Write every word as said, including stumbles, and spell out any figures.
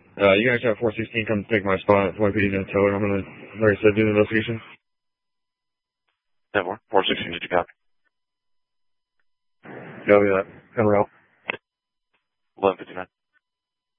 Uh, you guys have four sixteen come take my spot. F Y P D and tell her I'm gonna, like I said, do the investigation. ten four. four sixteen, did you copy? Copy that. Come around. eleven fifty-nine.